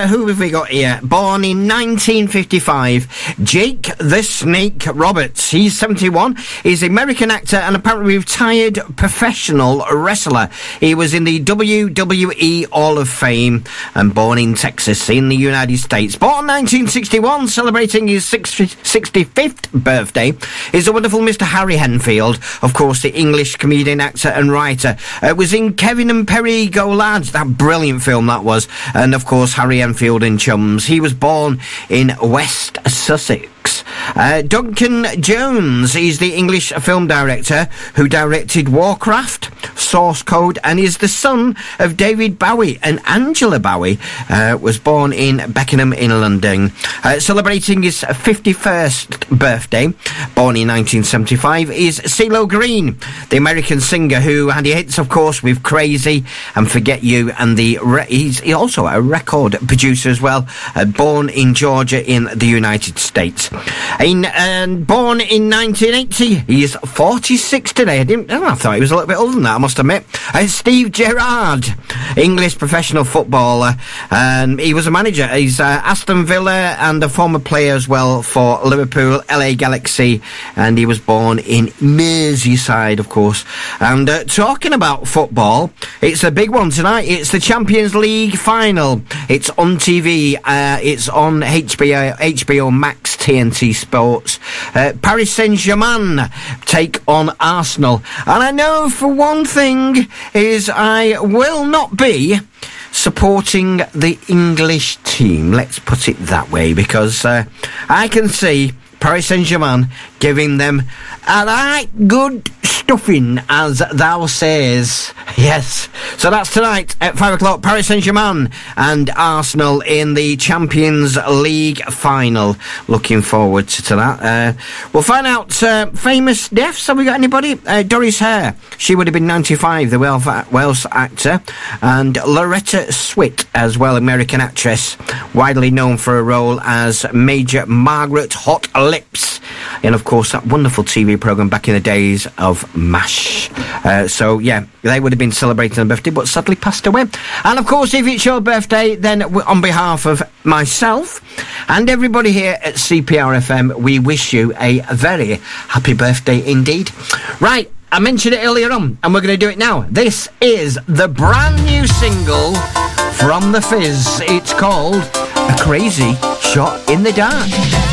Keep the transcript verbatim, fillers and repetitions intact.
uh, who have we got here? Born in nineteen fifty-five, Jake the Snake Roberts. He's seventy-one. He's an American actor and apparently retired professional wrestler. He was in the W W E Hall of Fame and born in Texas in the United States. Born nineteen sixty-one, celebrating his sixty-fifth birthday, is the wonderful Mister Harry Enfield, of course, the English comedian, actor and writer. Uh, was in Kevin and Perry Go Lads, that brilliant film that was, and of course Harry Enfield and Chums. He was born in West Sussex. Uh, Duncan Jones, he's the English film director who directed Warcraft, Source Code, and is the son of David Bowie and Angela Bowie. Uh, was born in Beckenham in London. Uh, celebrating his fifty-first birthday, born in nineteen seventy-five, is CeeLo Green, the American singer who had hits, of course, with Crazy and Forget You, and the re- he's also a record producer as well. Uh, born in Georgia in the United States. In, uh, born in nineteen eighty, he is forty-six today. I didn't. Oh, I thought he was a little bit older than that, I must admit. Uh, Steve Gerrard, English professional footballer, and he was a manager. He's uh, Aston Villa and a former player as well for Liverpool, L A Galaxy, and he was born in Merseyside, of course. And uh, talking about football, it's a big one tonight. It's the Champions League final. It's on T V. Uh, it's on H B O, H B O Max, T N T Sports. Uh, Paris Saint-Germain take on Arsenal. And I know for one thing is I will not be supporting the English team. Let's put it that way, because uh, I can see Paris Saint-Germain giving them a right good stuffing, as thou says. Yes. So that's tonight at five o'clock. Paris Saint-Germain and Arsenal in the Champions League final. Looking forward to, to that. Uh, we'll find out uh, famous deaths. Have we got anybody? Uh, Doris Hare. She would have been ninety-five, the Welsh, Welsh actor. And Loretta Swit as well, American actress, widely known for her role as Major Margaret Hot Lips in, of course, that wonderful T V programme back in the days of MASH. Uh, so, yeah, they would have been celebrating their birthday, but sadly passed away. And, of course, if it's your birthday, then on behalf of myself and everybody here at C P R F M, we wish you a very happy birthday indeed. Right, I mentioned it earlier on, and we're going to do it now. This is the brand new single from The Fizz. It's called A Crazy Shot in the Dark.